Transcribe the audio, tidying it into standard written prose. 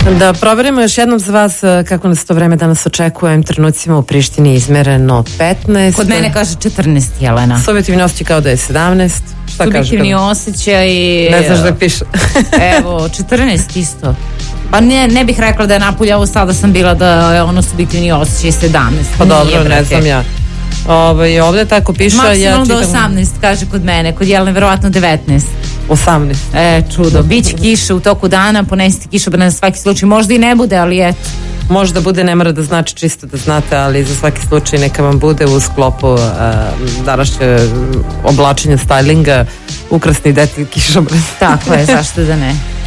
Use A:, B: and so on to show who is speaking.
A: Da proverimo još jednom za vas kako nas to vreme danas očekuje. Trenucima u Prištini izmereno 15.
B: Kod mene kaže 14, Jelena.
A: Subjektivni osjećaj kao da je 17. Šta
B: subjektivni osjećaj
A: ne znaš da piše.
B: Evo, 14 isto. Pa ne bih rekla da je napuljavo, sada sam bila da je ono subjektivni osjećaj 17.
A: Pa dobro, ne znam ja. Ovdje tako piše.
B: Maksimalno do 18 kaže kod mene, kod Jelene verovatno 19.
A: 18.
B: Čudo, biće kiše u toku dana, ponesite kišobran na svaki slučaj, možda i ne bude, ali eto.
A: Možda bude, ne mora da znači, čisto da znate, ali za svaki slučaj neka vam bude u sklopu današnje oblačenja, stylinga, ukrasni detalj kišobran.
B: Tako je, zašto da ne.